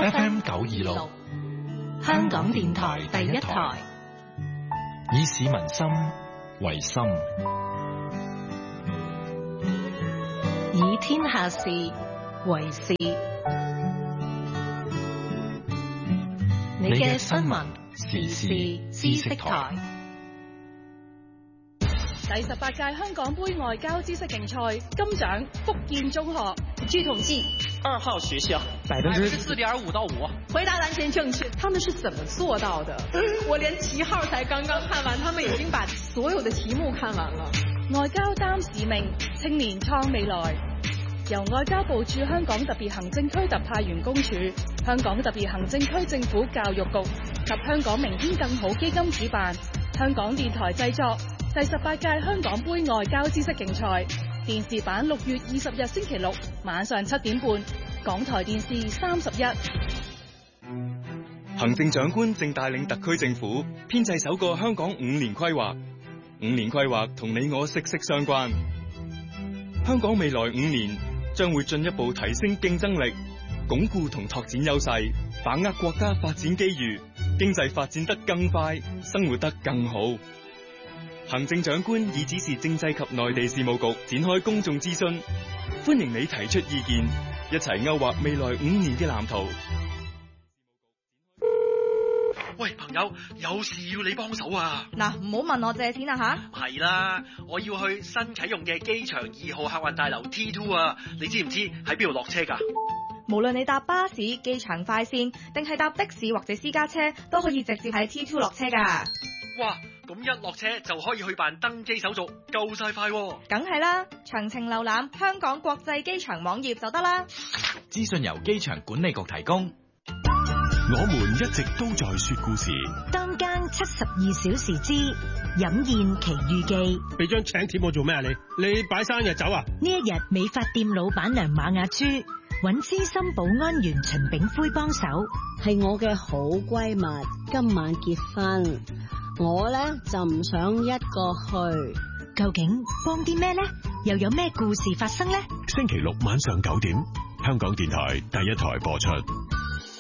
FM 926，香港電台第一台，以市民心為心，以天下事為事。你嘅新聞時事知識台。 第18屆香港杯外交知識競賽金獎福建中學。 據統計，2號學校4.5%到5%。 回答完全正確。他們是怎麼做到的？我連7號才剛剛看完，他們已經把所有的題目看完了。外交擔使命，青年創未來。由外交部駐香港特別行政區特派員公署、香港特別行政區政府教育局及香港明天更好基金主辦，香港電台製作第18屆香港杯外交知識競賽電視版6月20日星期六晚上7點半，港台電視31。 行政長官正帶領特區政府編製首個香港5年規劃，5年規劃同你我息息相關。香港未來5年將會進一步提升競爭力，鞏固同拓展優勢，把握國家發展機遇，經濟發展得更快，生活得更好。行政長官已指示政制及內地事務局展開公眾諮詢，歡迎你提出意見，一齊勾畫未來5年嘅藍圖。 喂，朋友，有事要你幫手啊！ 嗱，唔好問我借錢啊吓！ 係啦，我要去新啟用嘅機場2號客運大樓 T2 啊！你知唔知喺邊度落車噶？ 無論你搭巴士、機場快線，定係搭的士或者私家車，都可以直接喺 T2 落車噶。 哇，咁一落車就可以去辦登機手續，夠晒快喎！ 梗係啦，詳情瀏覽香港國際機場網頁就得啦。 資訊由機場管理局提供。 我們一直都在說故事。 當間72小時之飲宴奇遇記。 俾張請帖我做咩啊？你擺生日酒啊？ 呢一日，美髮店老闆娘馬雅珠揾資深保安員陳炳輝幫手。 係我嘅好閨蜜，今晚結婚，我呢就唔想一個去。 究竟幫啲咩呢？又有咩故事發生呢？ 星期六晚上9點，香港電台第一台播出。